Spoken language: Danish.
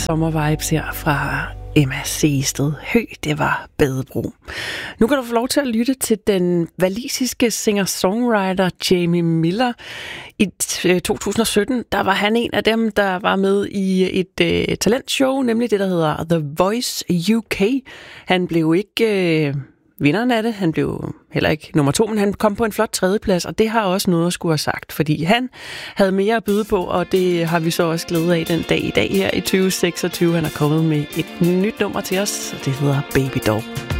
sommervibes her fra Emma Seested. Hø, det var Badebro. Nu kan du få lov til at lytte til den walisiske singer-songwriter Jamie Miller. I 2017, der var han en af dem, der var med i et talentshow, nemlig det, der hedder The Voice UK. Han blev ikke vinderen af det. Han blev heller ikke nummer 2, men han kom på en flot tredjeplads, og det har også noget at skulle have sagt, fordi han havde mere at byde på, og det har vi så også glædet af den dag i dag her i 2026. Han er kommet med et nyt nummer til os, og det hedder Baby Doll.